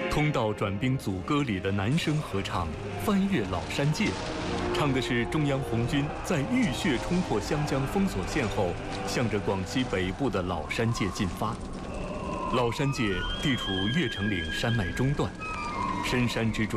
通道转兵组歌里的男声合唱《翻越老山界》，唱的是中央红军在浴血冲破湘江封锁线后，向着广西北部的老山界进发。老山界地处越城岭山脉中段，深山之中。